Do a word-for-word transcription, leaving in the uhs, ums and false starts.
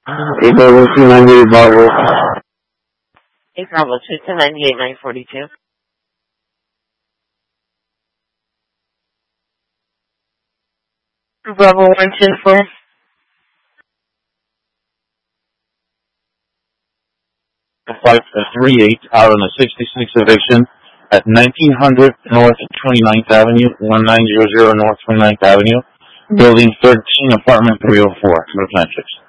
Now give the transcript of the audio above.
eight Bravo two ninety-eight Bravo. eight Bravo two two ninety-eight nine forty-two. Bravo one ten four. five three eight out on the sixty-six eviction at nineteen hundred North twenty-ninth Avenue, nineteen hundred North twenty-ninth Avenue, building thirteen, apartment three oh four, Los Angeles.